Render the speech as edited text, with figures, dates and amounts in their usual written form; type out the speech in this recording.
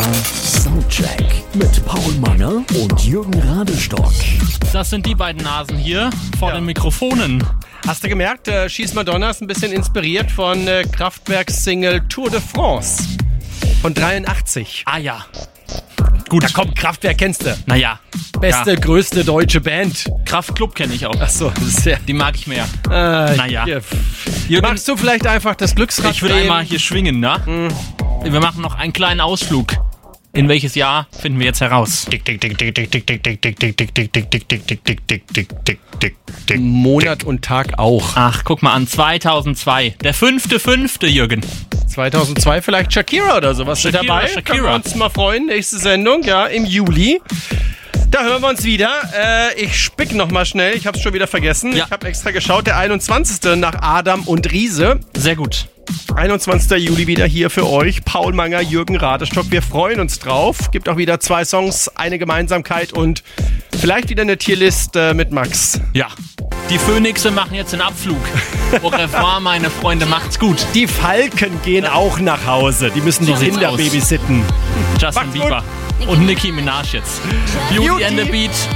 Soundcheck mit Paul Manger und Jürgen Radestock. Das sind die beiden Nasen hier vor den Mikrofonen. Hast du gemerkt, Schieß Madonna ist ein bisschen inspiriert von Kraftwerks Single Tour de France von 83. Ah ja. Gut. Da kommt, Kraftwerk kennst du. Naja. Beste, größte deutsche Band. Kraftklub kenne ich auch. Achso, sehr. Die mag ich mehr. Naja. Magst du vielleicht einfach das Glücksrad Ich würde einmal hier schwingen, ne? Wir machen noch einen kleinen Ausflug. In welches Jahr finden wir jetzt heraus? Monat und Tag auch. Ach, guck mal an, 2002. Der 5.5., Jürgen. 2002 vielleicht Shakira oder sowas mit dabei. Können wir uns mal freuen. Nächste Sendung, ja, im Juli. Da hören wir uns wieder. Ich spick noch mal schnell. Ich hab's schon wieder vergessen. Ja. Ich habe extra geschaut. Der 21. nach Adam und Riese. Sehr gut. 21. Juli wieder hier für euch. Paul Manger, Jürgen Radestock. Wir freuen uns drauf. Gibt auch wieder 2 Songs, eine Gemeinsamkeit und vielleicht wieder eine Tierlist mit Max. Ja. Die Phönixe machen jetzt den Abflug. Au revoir, meine Freunde. Macht's gut. Die Falken gehen auch nach Hause. Die müssen die So sieht's Kinder aus. babysitten. Justin Macht's gut. Bieber und Nicki Minaj jetzt. Beauty and the Beat.